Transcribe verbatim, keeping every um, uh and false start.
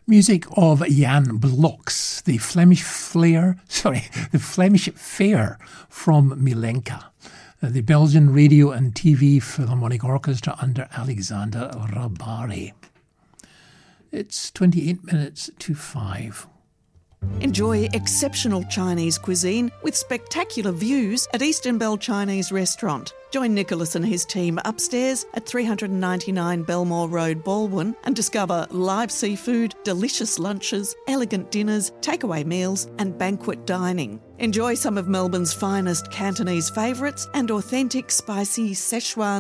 Music of Jan Bloks, the Flemish Flair, sorry, the Flemish Fair from Milenka, uh, the Belgian Radio and T V Philharmonic Orchestra under Alexander Rabari. It's twenty-eight minutes to five. Enjoy exceptional Chinese cuisine with spectacular views at Eastern Bell Chinese Restaurant. Join Nicholas and his team upstairs at three ninety-nine Belmore Road, Baldwin, and discover live seafood, delicious lunches, elegant dinners, takeaway meals and banquet dining. Enjoy some of Melbourne's finest Cantonese favourites and authentic spicy Szechuan